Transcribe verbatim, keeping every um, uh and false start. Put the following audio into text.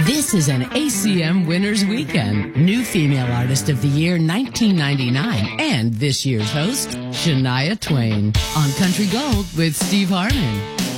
This is an A C M Winners Weekend. New Female Artist of the Year nineteen ninety-nine and this year's host, Shania Twain. On Country Gold with Steve Harmon.